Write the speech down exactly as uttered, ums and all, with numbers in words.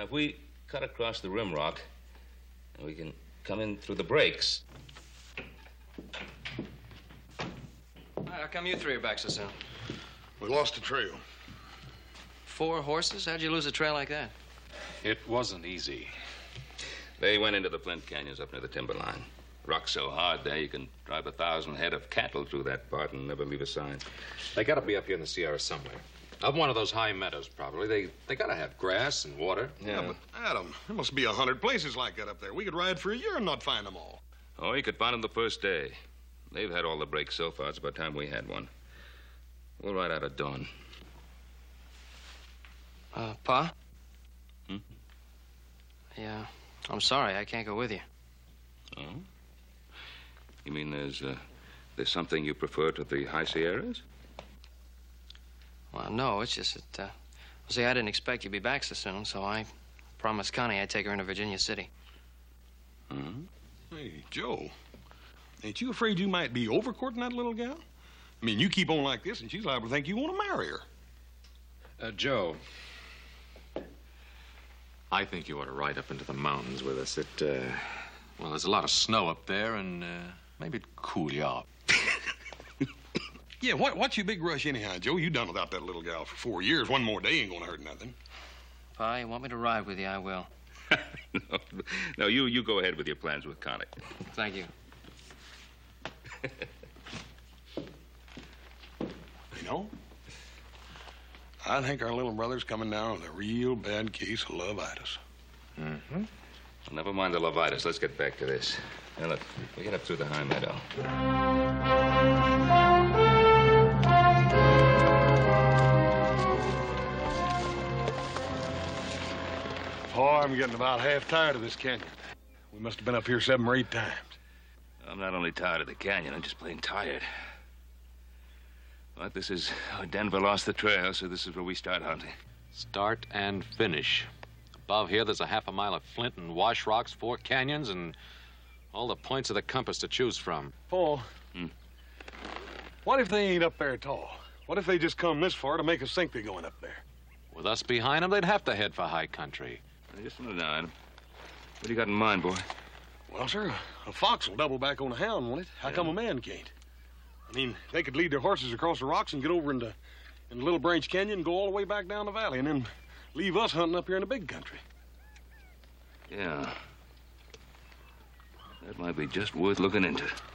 Now, if we cut across the rim rock, we can come in through the breaks. How come you three are back so soon? We lost the trail. Four horses? How'd you lose a trail like that? It wasn't easy. They went into the Flint Canyons up near the timberline. Rock's so hard there, you can drive a thousand head of cattle through that part and never leave a sign. They gotta be up here in the Sierra somewhere. Up one of those high meadows, probably. They they gotta have grass and water. Yeah, yeah but Adam, there must be a hundred places like that up there. We could ride for a year and not find them all. Oh, you could find them the first day. They've had all the breaks so far. It's about time we had one. We'll ride out at dawn. Uh, Pa? Hmm? Yeah, I'm sorry. I can't go with you. Oh? You mean there's, uh, there's something you prefer to the High Sierras? Well, no, it's just that, uh, well, see, I didn't expect you'd be back so soon, so I promised Connie I'd take her into Virginia City. Hmm? Hey, Joe, ain't you afraid you might be overcourting that little gal? I mean, you keep on like this, and she's liable to think you want to marry her. Uh, Joe, I think you ought to ride up into the mountains with us. It, uh, well, there's a lot of snow up there, and uh, maybe it'd cool you off. Yeah, what, what's your big rush anyhow, Joe? You done without that little gal for four years. One more day ain't gonna hurt nothing. Pa, you want me to ride with you, I will. no, no, you, you go ahead with your plans with Connie. Thank you. You know, I think our little brother's coming down with a real bad case of lovitis. Mm-hmm. Well, never mind the lovitis. Let's get back to this. Now, look, we get up through the high meadow. Oh, I'm getting about half tired of this canyon. We must have been up here seven or eight times. I'm not only tired of the canyon, I'm just plain tired. But this is... Oh, Denver lost the trail, so this is where we start hunting. Start and finish. Above here, there's a half a mile of flint and wash rocks, four canyons, and all the points of the compass to choose from. Paul, hmm? What if they ain't up there at all? What if they just come this far to make us think they're going up there? With us behind them, they'd have to head for high country. Now, just a minute now, Adam. What do you got in mind, boy? Well, sir, a fox will double back on a hound, won't it? How Yeah. come a man can't? I mean, they could lead their horses across the rocks and get over into, into Little Branch Canyon and go all the way back down the valley and then leave us hunting up here in the big country. Yeah. That might be just worth looking into.